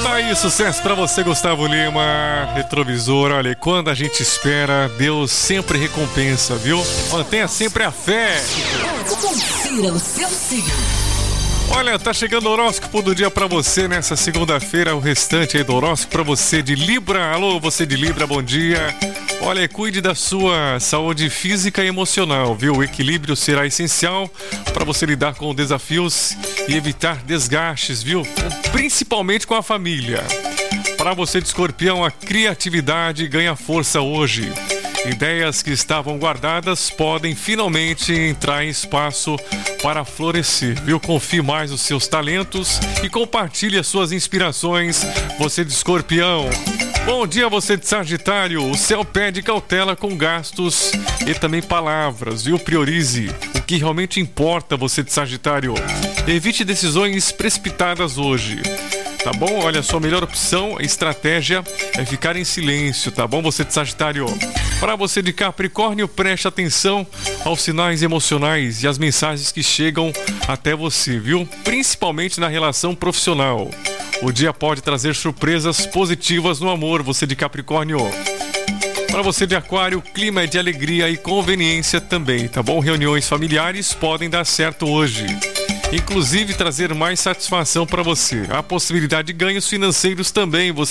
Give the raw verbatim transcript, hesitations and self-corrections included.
Tá aí, sucesso pra você, Gustavo Lima. Retrovisor, olha, quando a gente espera, Deus sempre recompensa, viu? Mantenha sempre a fé. Confira o seu signo. Olha, tá chegando o horóscopo do dia pra você nessa segunda-feira, o restante aí do horóscopo pra você de Libra. Alô, você de Libra, bom dia. Olha, cuide da sua saúde física e emocional, viu? O equilíbrio será essencial para você lidar com desafios e evitar desgastes, viu? Principalmente com a família. Para você de Escorpião, a criatividade ganha força hoje. Ideias que estavam guardadas podem finalmente entrar em espaço para florescer, viu? Confie mais nos seus talentos e compartilhe as suas inspirações, você de Escorpião. Bom dia, você de Sagitário. O céu pede cautela com gastos e também palavras, viu? Priorize o que realmente importa, você de Sagitário. Evite decisões precipitadas hoje. Tá bom? Olha, a sua melhor opção, estratégia é ficar em silêncio, tá bom? Você de Sagitário. Para você de Capricórnio, preste atenção aos sinais emocionais e às mensagens que chegam até você, viu? Principalmente na relação profissional. O dia pode trazer surpresas positivas no amor, você de Capricórnio. Para você de Aquário, o clima é de alegria e conveniência também, tá bom? Reuniões familiares podem dar certo hoje. Inclusive trazer mais satisfação para você. Há possibilidade de ganhos financeiros também, você